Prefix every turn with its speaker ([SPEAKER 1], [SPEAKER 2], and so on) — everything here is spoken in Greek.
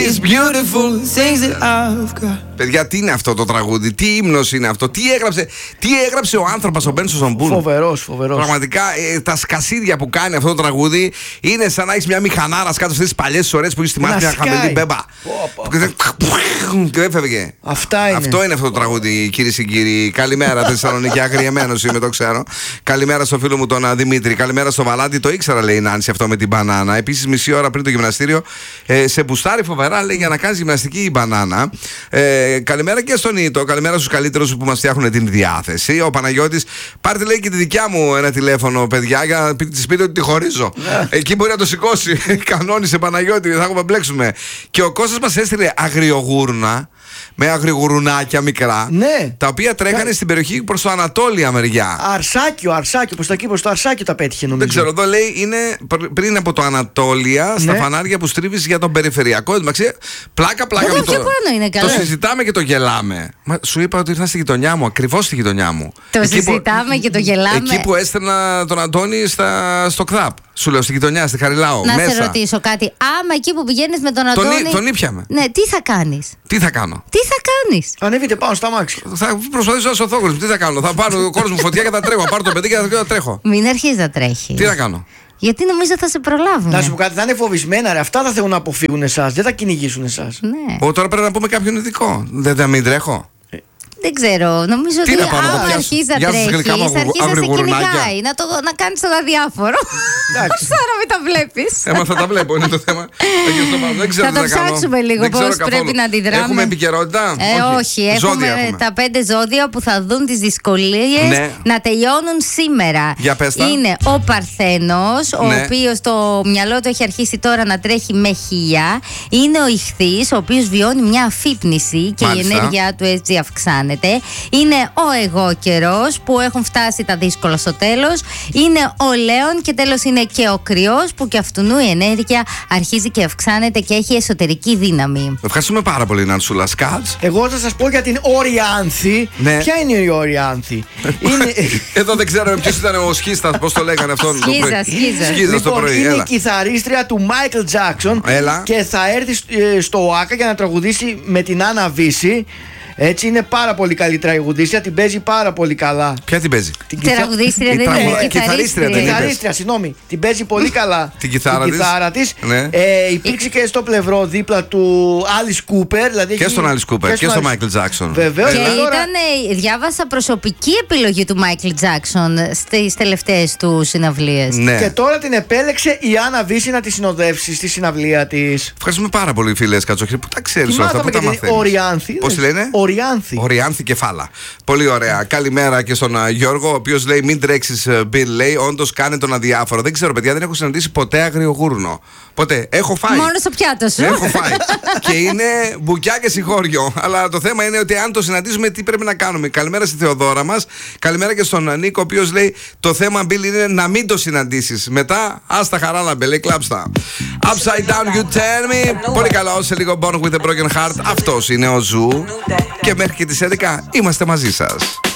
[SPEAKER 1] is beautiful, things that I've got. Παιδιά, τι είναι αυτό το τραγούδι, τι ύμνος είναι αυτό, τι έγραψε ο άνθρωπος ο Μπένσο Ζομπούλ.
[SPEAKER 2] Φοβερός.
[SPEAKER 1] Πραγματικά τα σκασίδια που κάνει αυτό το τραγούδι είναι σαν να έχεις μια μηχανάρα κάτω αυτές τις παλιές ώρες που έχεις θυμάσει μια χαμηλή μπέμπα. Και δεν φεύγε. Αυτό είναι αυτό το τραγούδι, κυρίες και κύριοι. Καλημέρα Θεσσαλονίκη, αγριεμένος είμαι, το ξέρω. Καλημέρα στο φίλο μου τον Δημήτρη. Καλημέρα στο Βαλάντι, το ήξερα, λέει η Νάνση, αυτό με την μπανάνα. Επίσης, μισή ώρα πριν το γυμναστήριο, σε μπουστάρει φοβερά, λέει, για να κάνει γυμναστική η μπανάνα. Καλημέρα και στον Ήτο. Καλημέρα στους καλύτερους που μας φτιάχνουν την διάθεση. Ο Παναγιώτης, πάρτε, λέει, και τη δικιά μου ένα τηλέφωνο, παιδιά, για να της πείτε ότι τη χωρίζω. Εκεί μπορεί να το σηκώσει. Κανόνισε, Παναγιώτη, θα έχουμε μπλέξουμε. Και ο Κώστας μας έστειλε αγριογούρνα. Με αγριγουρουνάκια μικρά.
[SPEAKER 2] Ναι.
[SPEAKER 1] Τα οποία τρέχανε στην περιοχή προς το Ανατόλια μεριά.
[SPEAKER 2] Αρσάκιο, προς το Αρσάκιο τα πέτυχε, νομίζω.
[SPEAKER 1] Δεν ξέρω, εδώ λέει είναι πριν από το Ανατόλια, στα φανάρια που στρίβεις για τον περιφερειακό. Πλάκα που το συζητάμε και το γελάμε. Μα σου είπα ότι ήρθα στη γειτονιά μου, ακριβώς στη γειτονιά μου.
[SPEAKER 3] Συζητάμε και το γελάμε.
[SPEAKER 1] Εκεί που έστελνα τον Αντώνη στο ΚΔΑΠ. Σου λέω, στη γειτονιά, στη Χαριλάου.
[SPEAKER 3] Να
[SPEAKER 1] μέσα.
[SPEAKER 3] σε ρωτήσω κάτι. Άμα εκεί που πηγαίνεις με τον Αντώνη.
[SPEAKER 1] Τον ήπιαμε.
[SPEAKER 3] Ναι, τι θα κάνεις?
[SPEAKER 1] Τι θα κάνω?
[SPEAKER 2] Ανέβείτε πάνω στα μάξια.
[SPEAKER 1] Θα προσπαθήσω να σωθώ. Τι θα κάνω? Θα πάρω ο κόρος μου φωτιά και θα τρέχω. Θα πάρω το παιδί και θα τρέχω.
[SPEAKER 3] Μην αρχίσει να τρέχει.
[SPEAKER 1] Τι θα κάνω?
[SPEAKER 3] Γιατί νομίζω θα σε προλάβουν.
[SPEAKER 2] Να σου πω κάτι, θα είναι φοβισμένα, ρε. Αυτά θα θέλουν να αποφύγουν εσάς. Δεν θα κυνηγήσουν εσάς.
[SPEAKER 3] Ναι.
[SPEAKER 1] Τώρα πρέπει να πούμε κάποιον ειδικό. Δεν θα μην τρέχω.
[SPEAKER 3] Δεν ξέρω, νομίζω ότι άμα αρχίζει να τρέχει, θα αρχίσει να σε κυνηγάει, να κάνεις το αδιάφορο. Σαν να μην τα βλέπεις.
[SPEAKER 1] Θα τα βλέπω, είναι το θέμα.
[SPEAKER 3] Θα το ψάξουμε λίγο πώς πρέπει να αντιδράμε.
[SPEAKER 1] Έχουμε επικαιρότητα?
[SPEAKER 3] Όχι, έχουμε τα 5 ζώδια που θα δουν τις δυσκολίες να τελειώνουν σήμερα. Είναι ο Παρθένος, ο οποίος το μυαλό του έχει αρχίσει τώρα να τρέχει με χίλια. Είναι ο Ιχθύς, ο οποίος βιώνει μια αφύπνιση και η ενέργειά του έτσι αυξάνεται. Είναι ο εγώ καιρός που έχουν φτάσει τα δύσκολα στο τέλος. Είναι ο Λέων και τέλος είναι και ο Κρυός που και αυτουνού η ενέργεια αρχίζει και αυξάνεται και έχει εσωτερική δύναμη.
[SPEAKER 1] Ευχαριστούμε πάρα πολύ, Νανσούλα Σκάτς.
[SPEAKER 2] Εγώ θα σας πω για την Όριάνθη.
[SPEAKER 1] Ναι.
[SPEAKER 2] Ποια είναι η Όριάνθη?
[SPEAKER 1] Εδώ δεν ξέρω ποιος ήταν ο Σχίστας, πώς το λέγανε αυτόν.
[SPEAKER 3] Σχίζας
[SPEAKER 1] το πρωί.
[SPEAKER 2] Είναι η κιθαρίστρια του Μάικλ Τζάκσον. Και θα έρθει στο ΟΑΚΑ για να τραγουδήσει με την Άννα Βύση. Έτσι είναι πάρα πολύ καλή τραγουδίστρια, την παίζει πάρα πολύ καλά.
[SPEAKER 1] Ποια την παίζει?
[SPEAKER 3] Την τραγουδίστρια δεν είναι.
[SPEAKER 2] Κιθαρίστρια, συγγνώμη. Την παίζει πολύ καλά.
[SPEAKER 1] Την κιθάρα της.
[SPEAKER 2] Υπήρξε και στο πλευρό δίπλα του Alice Cooper. Δηλαδή
[SPEAKER 1] και στον Alice Cooper και στον Michael Jackson.
[SPEAKER 2] Βεβαίως.
[SPEAKER 3] Και διάβασα προσωπική επιλογή του Michael Jackson στις τελευταίες του συναυλίες.
[SPEAKER 2] Και τώρα την επέλεξε η Άννα Βύση να τη συνοδεύσει στη συναυλία της.
[SPEAKER 1] Ευχαριστούμε πάρα πολύ, φίλες Κατσοχή. Πού τα ξέρεις όλα αυτά, πού τα μαθαίνεις? Πώς τη λένε? Οριάνθη κεφάλα. Πολύ ωραία. Καλημέρα και στον Γιώργο, ο οποίος λέει: μην τρέξεις, Bill, λέει. Όντως κάνε τον αδιάφορο. Δεν ξέρω, παιδιά, δεν έχω συναντήσει ποτέ αγριογούρνο. Ποτέ. Έχω φάει.
[SPEAKER 3] Μόνο στο πιάτο σου.
[SPEAKER 1] Έχω φάει. Και είναι μπουκιά και συγχώριο. Αλλά το θέμα είναι ότι αν το συναντήσουμε, τι πρέπει να κάνουμε. Καλημέρα στη Θεοδόρα μας. Καλημέρα και στον Νίκο, ο οποίος λέει: το θέμα, Bill, είναι να μην το συναντήσεις. Μετά, άστα χαράλαμπε, λέει, κλάψτα. Upside down, you tell me. Πολύ καλό, σε λίγο Born with a Broken Heart. Αυτός είναι ο Ζου. Και μέχρι και τις 11 είμαστε μαζί σας.